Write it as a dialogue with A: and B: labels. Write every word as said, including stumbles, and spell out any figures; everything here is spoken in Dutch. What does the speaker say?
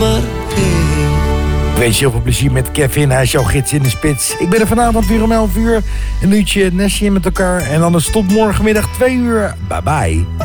A: maar heen.
B: Ik wens je heel veel plezier met Kevin. Hij is jouw gids in de spits. Ik ben er vanavond weer om elf uur. Een uurtje Nessie met elkaar. En dan is tot morgenmiddag twee uur. Bye bye.